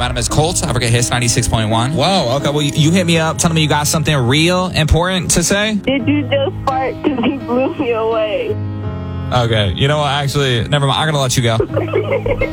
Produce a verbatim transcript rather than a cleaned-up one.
My name is Colt. Africa Hits ninety-six point one. Whoa, okay. Well, you, you hit me up telling me you got something real important to say? Did you just fart? Because he blew me away. Okay. You know what? Actually, never mind. I'm going to let you go.